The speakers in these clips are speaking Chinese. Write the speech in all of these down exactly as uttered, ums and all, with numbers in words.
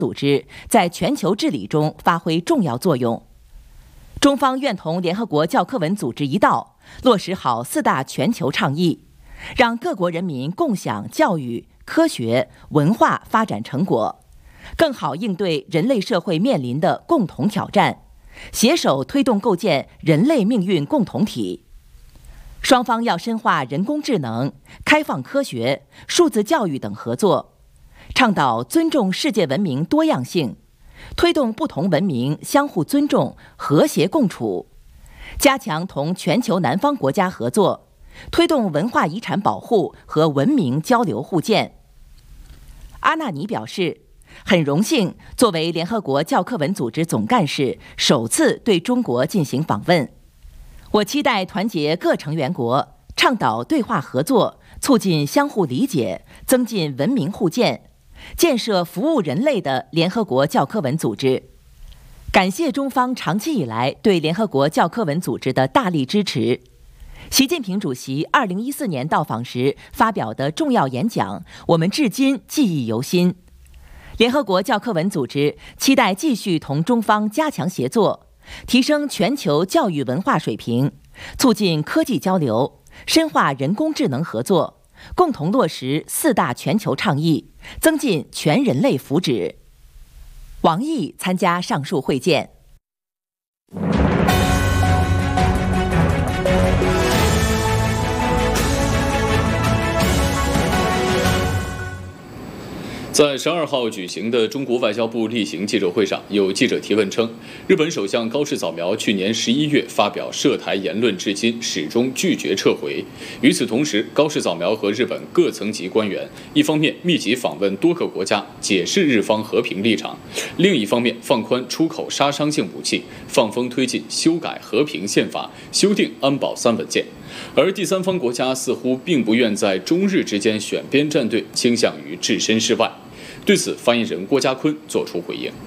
组织在全球治理中发挥重要作用。中方愿同联合国教科文组织一道，落实好四大全球倡议，让各国人民共享教育、科学、文化发展成果，更好应对人类社会面临的共同挑战，携手推动构建人类命运共同体。双方要深化人工智能、开放科学、数字教育等合作，倡导尊重世界文明多样性，推动不同文明相互尊重、和谐共处，加强同全球南方国家合作，推动文化遗产保护和文明交流互鉴。阿纳尼表示，很荣幸作为联合国教科文组织总干事，首次对中国进行访问。我期待团结各成员国，倡导对话合作，促进相互理解，增进文明互鉴，建设服务人类的联合国教科文组织。感谢中方长期以来对联合国教科文组织的大力支持。习近平主席二零一四年到访时发表的重要演讲，我们至今记忆犹新。联合国教科文组织期待继续同中方加强协作，提升全球教育文化水平，促进科技交流，深化人工智能合作，共同落实四大全球倡议，增进全人类福祉。王毅参加上述会见。 在十二号举行的中国外交部例行记者会上，有记者提问称，日本首相高市早苗去年十一月发表涉台言论，至今始终拒绝撤回。与此同时，高市早苗和日本各层级官员一方面密集访问多个国家，解释日方和平立场；另一方面放宽出口杀伤性武器，放风推进修改和平宪法、修订安保三文件。而第三方国家似乎并不愿在中日之间选边站队，倾向于置身事外。对此，发言人郭家坤作出回应。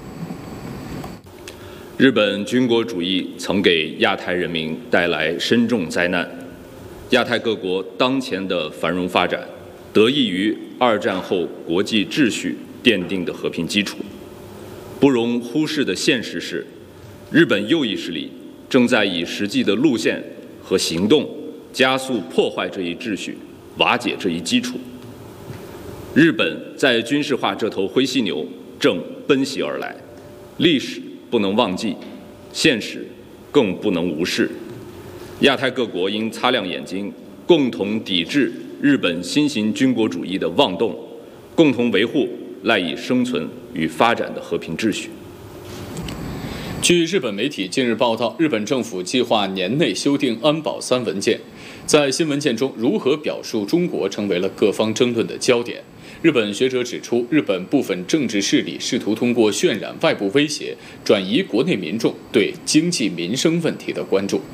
日本军国主义曾给亚太人民带来深重灾难。亚太各国当前的繁荣发展，得益于二战后国际秩序奠定的和平基础。不容忽视的现实是，日本右翼势力正在以实际的路线和行动加速破坏这一秩序，瓦解这一基础。日本在军事化这头灰犀牛正奔袭而来，历史不能忘记，现实更不能无视。亚太各国应擦亮眼睛，共同抵制日本新型军国主义的妄动，共同维护赖以生存与发展的和平秩序。 据日本媒体近日报道，日本政府计划年内修订安保三文件。在新文件中，如何表述中国成为了各方争论的焦点。日本学者指出，日本部分政治势力试图通过渲染外部威胁，转移国内民众对经济民生问题的关注。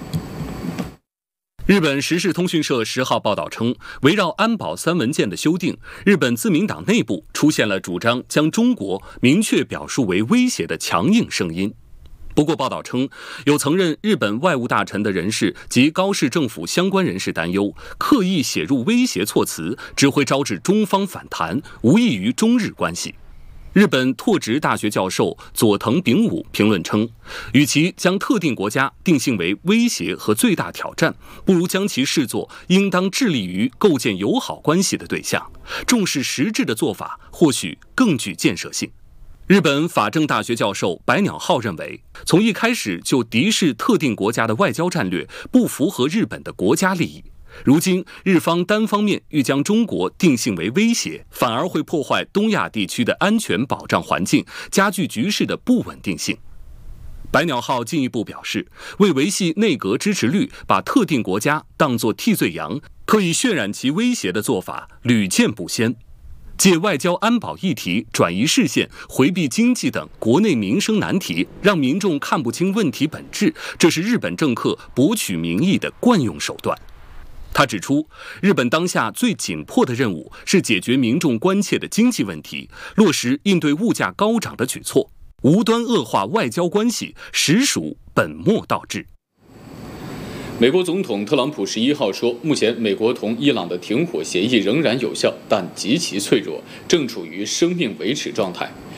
日本时事通讯社十号报道称，围绕安保三文件的修订，日本自民党内部出现了主张将中国明确表述为威胁的强硬声音。不过，报道称，有曾任日本外务大臣的人士及高市政府相关人士担忧，刻意写入威胁措辞，只会招致中方反弹，无益于中日关系。日本拓殖大学教授佐藤炳武评论称，与其将特定国家定性为威胁和最大挑战，不如将其视作应当致力于构建友好关系的对象，重视实质的做法或许更具建设性。日本法政大学教授白鸟浩认为，从一开始就敌视特定国家的外交战略不符合日本的国家利益。如今日方单方面欲将中国定性为威胁，反而会破坏东亚地区的安全保障环境，加剧局势的不稳定性。白鸟浩进一步表示，为维系内阁支持率，把特定国家当作替罪羊，刻意渲染其威胁的做法屡见不鲜。借外交安保议题转移视线，回避经济等国内民生难题，让民众看不清问题本质，这是日本政客博取民意的惯用手段。他指出，日本当下最紧迫的任务是解决民众关切的经济问题，落实应对物价高涨的举措，无端恶化外交关系，实属本末倒置。 美国总统特朗普十一号说，目前美国同伊朗的停火协议仍然有效，但极其脆弱，正处于生命维持状态。